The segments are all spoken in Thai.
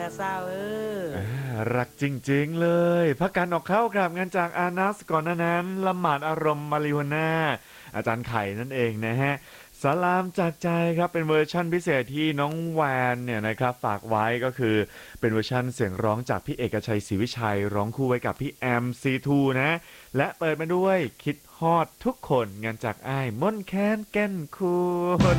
นะเศร้ารักจริงๆเลยพักการออกเข้าครับงานจากอานัสก่อนหน้านั้นละหมาดอารมณ์มาริโฮน่าอาจารย์ไข่นั่นเองนะฮะสลามจากใจครับเป็นเวอร์ชั่นพิเศษที่น้องแวนเนี่ยนะครับฝากไว้ก็คือเป็นเวอร์ชั่นเสียงร้องจากพี่เอกชัยศรีวิชัยร้องคู่ไว้กับพี่แอมซีทูนะและเปิดมาด้วยคิดฮอดทุกคนงานจากอ้ายม่นแค้นแก่นคุณ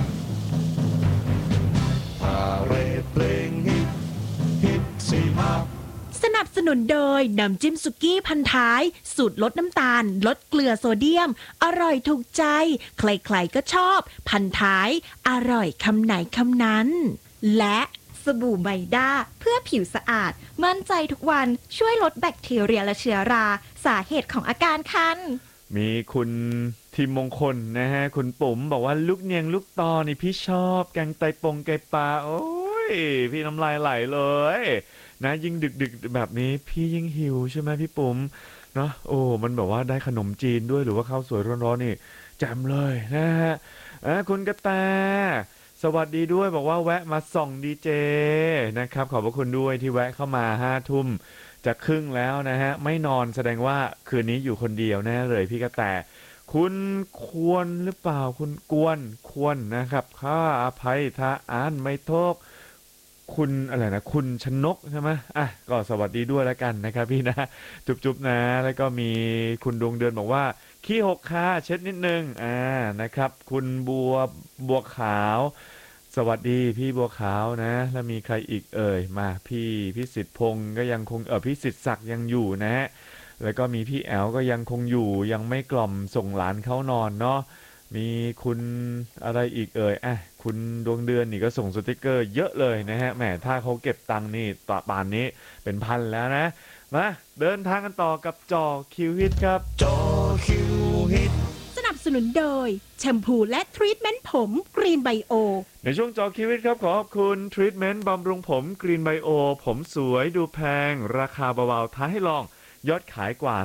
พาเรดเพลงฮิตสีมาสนับสนุนโดยน้ำจิ้มสุกี้พันท้ายสูตรลดน้ำตาลลดเกลือโซเดียมอร่อยถูกใจใครๆก็ชอบพันท้ายอร่อยคำไหนคำนั้นและสบู่ไมด้าเพื่อผิวสะอาดมั่นใจทุกวันช่วยลดแบคทีเรียและเชื้อราสาเหตุของอาการคันมีคุณทีมมงคลนะฮะคุณปุ๋มบอกว่าลูกเนียงลูกตอนี่พี่ชอบแกงไตปงไก่ปลาโอ้ยพี่น้ำลายไหลเลยนะยิ่งดึกๆแบบนี้พี่ยิ่งหิวใช่ไหมพี่ปุ๋มเนาะโอ้มันแบบว่าได้ขนมจีนด้วยหรือว่าข้าวสวยร้อนๆนี่แจ่มเลยนะฮะคุณกระแตสวัสดีด้วยบอกว่าแวะมาส่องดีเจนะครับขอบพระคุณด้วยที่แวะเข้ามา5 ทุ่มจะครึ่งแล้วนะฮะไม่นอนแสดงว่าคืนนี้อยู่คนเดียวแน่เลยพี่กระแตคุณควรหรือเปล่าคุณกวนควรนะครับข้าอภัยถ้าอ่านไม่ถูกคุณอะไรนะคุณชนกใช่ไหมก็สวัสดีด้วยแล้วกันนะครับพี่นะจุ๊บๆนะแล้วก็มีคุณดวงเดือนบอกว่าขี้หกค่ะเช็ดนิดนึงนะครับคุณบัวขาวสวัสดีพี่บัวขาวนะแล้วมีใครอีกมาพี่พิสิทธิ์พงศ์ก็ยังคงพี่สิทธิ์ศักดิ์ยังอยู่นะแล้วก็มีพี่แอลก็ยังคงอยู่ยังไม่กล่อมส่งหลานเขานอนเนาะมีคุณอะไรอีกคุณดวงเดือนนี่ก็ส่งสติกเกอร์เยอะเลยนะฮะแหมถ้าเขาเก็บตังค์นี่ต่อป่านนี้เป็นพันแล้วนะมาเดินทางกันต่อกับจอคิวฮิตครับจอคิวฮิตสนับสนุนโดยแชมพูและทรีทเมนต์ผมกรีนไบโอในช่วงจอคิวฮิตครับขอบคุณทรีทเมนต์บำรุงผมกรีนไบโอผมสวยดูแพงราคาเบาๆท้าให้ลองยอดขายกว่า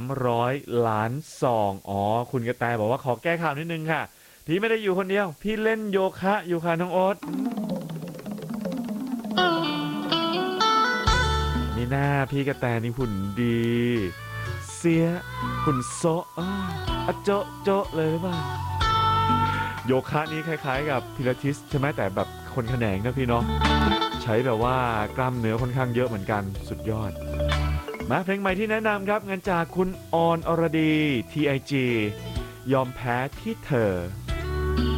300 ล้านซองคุณกระแตบอกว่าขอแก้ข่าวนิดนึงค่ะพี่ไม่ได้อยู่คนเดียวพี่เล่นโยคะอยู่ค่ะน้องโอ๊ตนี่หน้าพี่กระแตนี่หุ่นดีเสียหุ่นโซโจะเลยหรือเปล่าโยคะนี้คล้ายๆกับพิลาทิสใช่ไหมแต่แบบคนแขนงนะพี่เนาะใช้แบบว่ากล้ามเนื้อค่อนข้างเยอะเหมือนกันสุดยอดมาเพลงใหม่ที่แนะนำครับงานจากคุณออนอรดี TIG ยอมแพ้ที่เธอ